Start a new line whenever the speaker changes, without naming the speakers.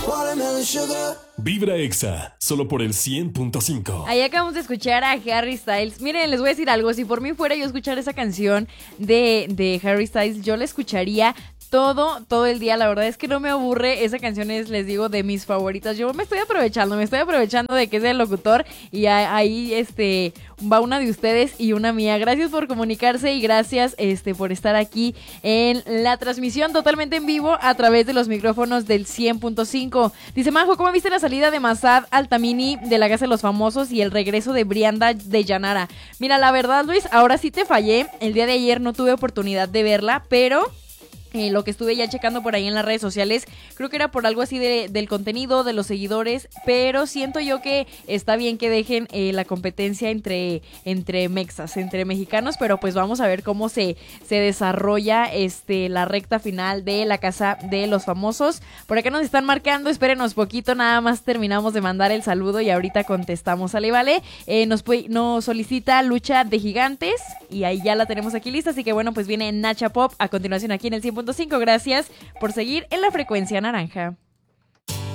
Vibra Exa, solo por el 100.5.
Ahí acabamos de escuchar a Harry Styles. Miren, les voy a decir algo. Si por mí fuera yo escuchar esa canción de Harry Styles, yo la escucharía todo el día. La verdad es que no me aburre. Esa canción es, les digo, de mis favoritas. Yo me estoy aprovechando de que es el locutor y ahí va una de ustedes y una mía. Gracias por comunicarse y gracias por estar aquí en la transmisión totalmente en vivo a través de los micrófonos del 100.5. Dice Majo, ¿cómo viste la salida de Massad Altamini de la Casa de los Famosos y el regreso de Brianda de Llanara? Mira, la verdad, Luis, ahora sí te fallé. El día de ayer no tuve oportunidad de verla, pero lo que estuve ya checando por ahí en las redes sociales, creo que era por algo así del contenido, de los seguidores, pero siento yo que está bien que dejen la competencia entre mexas, entre mexicanos, pero pues vamos a ver cómo se desarrolla la recta final de la Casa de los Famosos. Por acá nos están marcando, espérenos poquito, nada más terminamos de mandar el saludo y ahorita contestamos, ¿sale? Vale, nos solicita Lucha de Gigantes y ahí ya la tenemos aquí lista, así que bueno, pues viene Nacha Pop a continuación aquí en el 100.5. Gracias por seguir en la frecuencia naranja.